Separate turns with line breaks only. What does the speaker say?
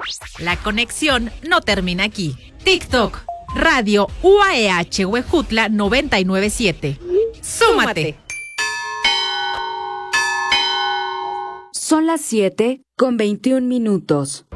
La conexión no termina aquí. TikTok, Radio UAEH Huejutla 997. ¡Súmate!
Son las 7:21.